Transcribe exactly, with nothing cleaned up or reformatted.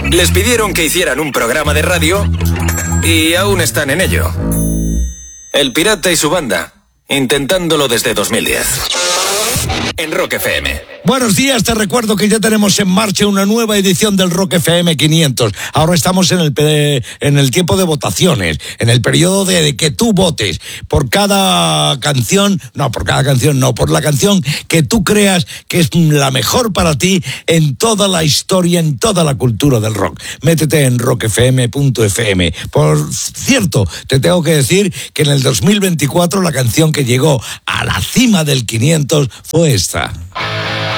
Les pidieron que hicieran un programa de radio y aún están en ello. El Pirata y su banda, intentándolo desde dos mil diez. En Rock F M. Buenos días, te recuerdo que ya tenemos en marcha una nueva edición del Rock F M quinientos. Ahora estamos en el en el tiempo de votaciones, en el periodo de, de que tú votes por cada canción, no, por cada canción, no, por la canción que tú creas que es la mejor para ti en toda la historia, en toda la cultura del rock. Métete en rock f m punto f m. Por cierto, te tengo que decir que en el dos mil veinticuatro la canción que llegó a la cima del quinientos fue esta.